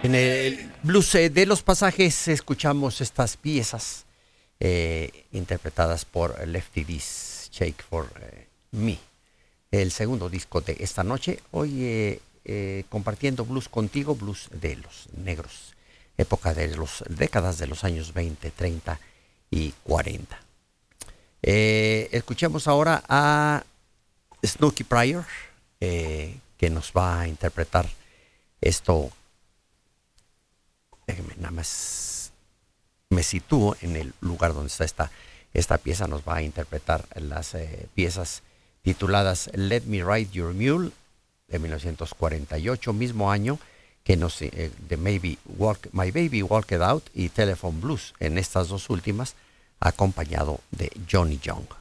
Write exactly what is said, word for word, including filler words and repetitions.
En el blues eh, de los pasajes escuchamos estas piezas eh, interpretadas por Lefty D's Shake for eh, Me, el segundo disco de esta noche. Hoy eh, eh, compartiendo blues contigo, blues de los negros, época de las décadas de los años veinte, treinta y cuarenta. Eh, escuchemos ahora a Snooky Pryor, eh, que nos va a interpretar esto. Déjenme nada más me sitúo en el lugar donde está esta, esta pieza. Nos va a interpretar las eh, piezas tituladas Let Me Ride Your Mule de mil novecientos cuarenta y ocho, mismo año que nos eh, de Maybe Walk, My Baby Walk It Out y Telephone Blues, en estas dos últimas acompañado de Johnny Young.